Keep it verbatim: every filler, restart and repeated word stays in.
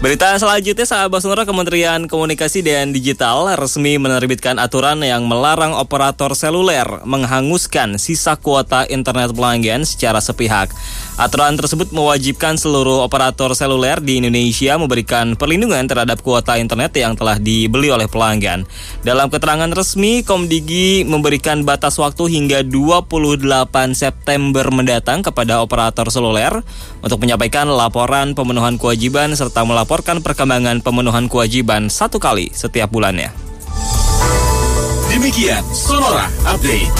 Berita selanjutnya, sahabat Sonora, Kementerian Komunikasi dan Digital resmi menerbitkan aturan yang melarang operator seluler menghanguskan sisa kuota internet pelanggan secara sepihak. Aturan tersebut mewajibkan seluruh operator seluler di Indonesia memberikan perlindungan terhadap kuota internet yang telah dibeli oleh pelanggan. Dalam keterangan resmi, Komdigi memberikan batas waktu hingga dua puluh delapan September mendatang kepada operator seluler untuk menyampaikan laporan pemenuhan kewajiban serta melaporkan perkembangan pemenuhan kewajiban satu kali setiap bulannya. Demikian Sonora Update.